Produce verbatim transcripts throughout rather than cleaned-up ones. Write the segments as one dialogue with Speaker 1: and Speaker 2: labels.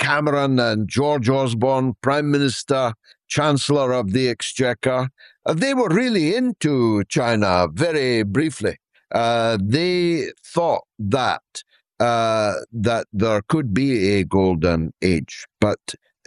Speaker 1: Cameron and George Osborne, Prime Minister, Chancellor of the Exchequer, uh, they were really into China very briefly. Uh, they thought that uh, that there could be a golden age, but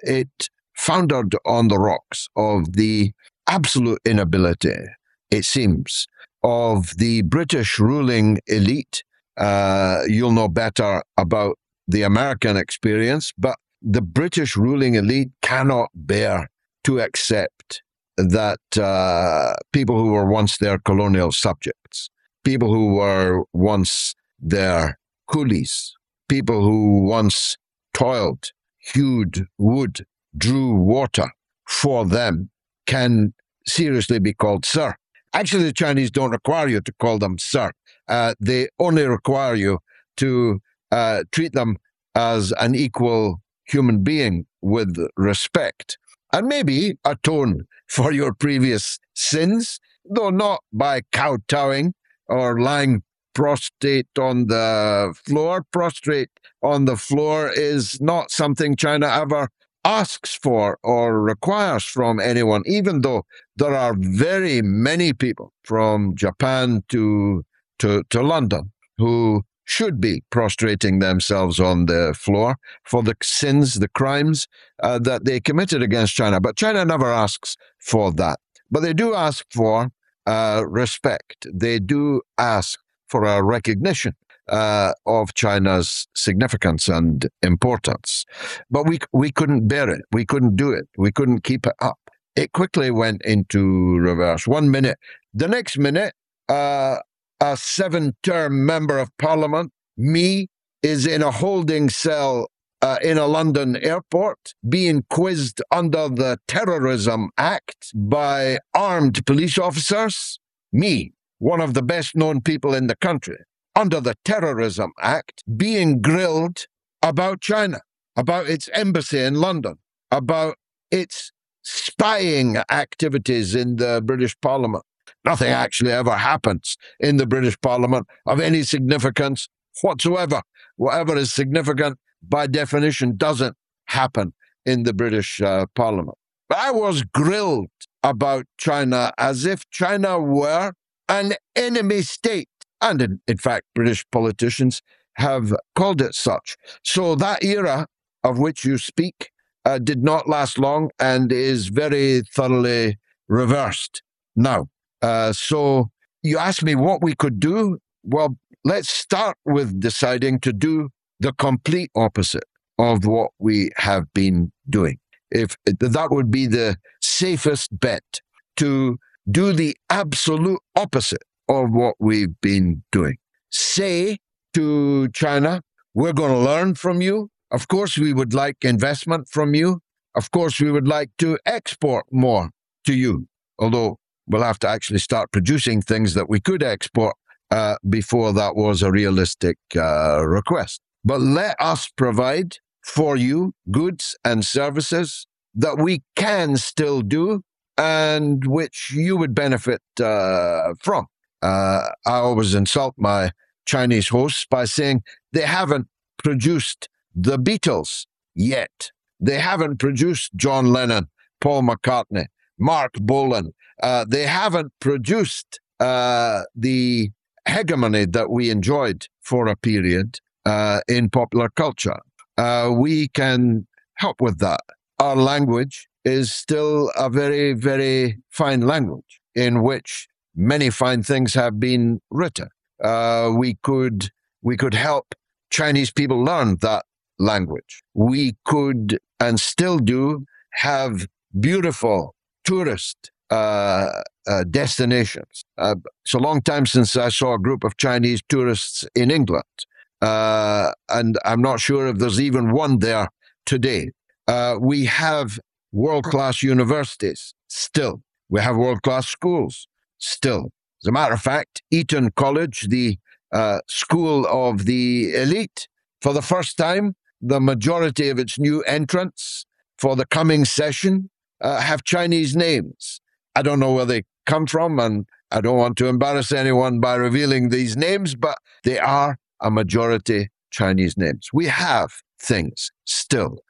Speaker 1: it foundered on the rocks of the absolute inability, it seems, of the British ruling elite. Uh, you'll know better about the American experience, but the British ruling elite cannot bear to accept that uh, people who were once their colonial subjects, people who were once their coolies, people who once toiled, hewed wood, drew water for them, can seriously be called sir. Actually, the Chinese don't require you to call them sir. Uh, they only require you to uh, treat them as an equal human being with respect, and maybe atone for your previous sins, though not by kowtowing or lying prostrate on the floor. Prostrate on the floor is not something China ever asks for or requires from anyone, even though there are very many people from Japan to to, to London who should be prostrating themselves on the floor for the sins, the crimes uh, that they committed against China. But China never asks for that. But they do ask for uh, respect. They do ask for a recognition uh, of China's significance and importance. But we we couldn't bear it. We couldn't do it. We couldn't keep it up. It quickly went into reverse. One minute. The next minute, uh, a seven-term member of parliament, me, is in a holding cell uh, in a London airport, being quizzed under the Terrorism Act by armed police officers. Me, one of the best-known people in the country, under the Terrorism Act, being grilled about China, about its embassy in London, about its spying activities in the British Parliament. Nothing actually ever happens in the British Parliament of any significance whatsoever. Whatever is significant, by definition, doesn't happen in the British uh, Parliament. But I was grilled about China as if China were an enemy state. And in, in fact, British politicians have called it such. So that era of which you speak uh, did not last long and is very thoroughly reversed now. Uh, so you asked me what we could do. Well, let's start with deciding to do the complete opposite of what we have been doing. If that would be the safest bet, to do the absolute opposite of what we've been doing. Say to China, we're going to learn from you. Of course, we would like investment from you. Of course, we would like to export more to you, although we'll have to actually start producing things that we could export uh, before that was a realistic uh, request. But let us provide for you goods and services that we can still do and which you would benefit uh, from. Uh, I always insult my Chinese hosts by saying they haven't produced the Beatles yet. They haven't produced John Lennon, Paul McCartney, Mark Bolan. Uh, they haven't produced uh, the hegemony that we enjoyed for a period uh, in popular culture. Uh, we can help with that. Our language is still a very, very fine language in which many fine things have been written. Uh, we could we could help Chinese people learn that language. We could, and still do, have beautiful tourist uh, uh, destinations. Uh, it's a long time since I saw a group of Chinese tourists in England, uh, and I'm not sure if there's even one there today. Uh, we have world-class universities still. We have world-class schools still. As a matter of fact, Eton College, the uh, school of the elite, for the first time, the majority of its new entrants for the coming session uh, have Chinese names. I don't know where they come from, and I don't want to embarrass anyone by revealing these names, but they are a majority Chinese names. We have things still